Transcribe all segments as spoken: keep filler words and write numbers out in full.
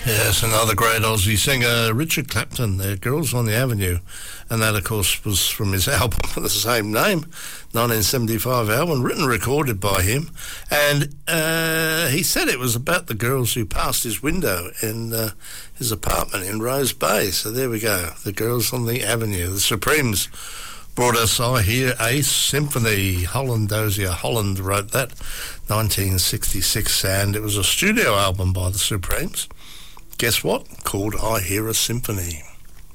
Yes, another great Aussie singer, Richard Clapton, there, Girls on the Avenue. And that, of course, was from his album of the same name, nineteen seventy-five album, written and recorded by him. And uh, he said it was about the girls who passed his window in uh, his apartment in Rose Bay. So there we go, the Girls on the Avenue. The Supremes brought us I Hear a Symphony. Holland Dozier Holland wrote that, nineteen sixty-six, and it was a studio album by the Supremes. Guess what? Called I Hear a Symphony.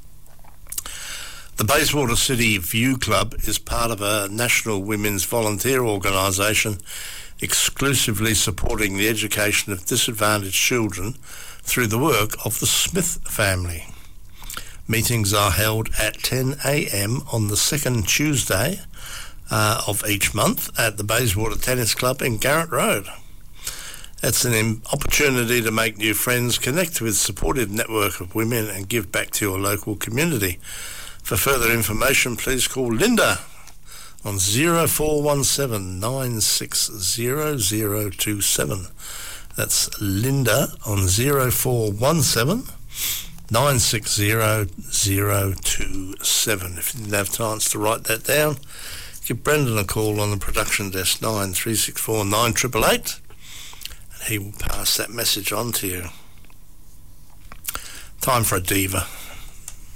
The Bayswater City View Club is part of a national women's volunteer organisation exclusively supporting the education of disadvantaged children through the work of the Smith family. Meetings are held at ten a.m. on the second Tuesday uh, of each month at the Bayswater Tennis Club in Garrett Road. It's an opportunity to make new friends, connect with a supportive network of women and give back to your local community. For further information, please call Linda on zero four one seven nine six zero zero two seven. That's Linda on zero four one seven nine six zero zero two seven. If you didn't have chance to write that down, give Brendan a call on the production desk, nine three six four nine eight eight eight. He will pass that message on to you. Time for a diva.